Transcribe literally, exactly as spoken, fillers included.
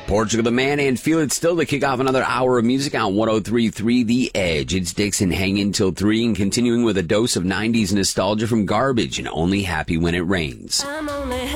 Portugal the Man and Feel It Still to kick off another hour of music on one oh three point three The Edge. It's Dixon hanging till three and continuing with a dose of nineties nostalgia from Garbage and Only Happy When It Rains. I'm only